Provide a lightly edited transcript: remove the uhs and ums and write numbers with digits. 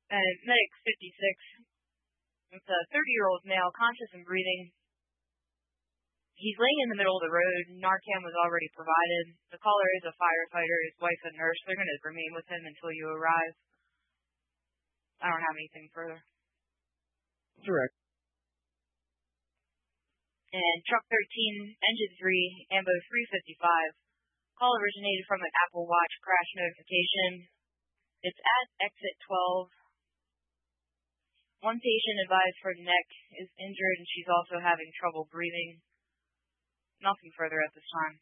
Medic 56. It's a 30-year-old male, conscious and breathing. He's laying in the middle of the road. Narcan was already provided. The caller is a firefighter, his wife a nurse. They're going to remain with him until you arrive. I don't have anything further. Direct. And Truck 13, Engine 3, Ambo 355. Call originated from an Apple Watch crash notification. It's at exit 12. One patient advised her neck is injured and she's also having trouble breathing. Nothing further at this time.